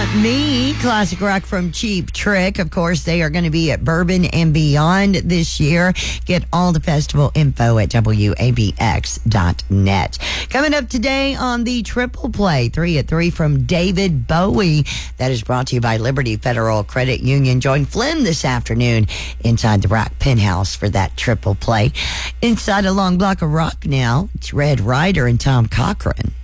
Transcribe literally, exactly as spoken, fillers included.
Not Me, classic rock from Cheap Trick. Of course, they are going to be at Bourbon and Beyond this year. Get all the festival info at W A B X dot net. Coming up today on the Triple Play, three at three from David Bowie. That is brought to you by Liberty Federal Credit Union. Join Flynn this afternoon inside the Rock Penthouse for that Triple Play. Inside a long block of rock now, it's Red Ryder and Tom Cochran.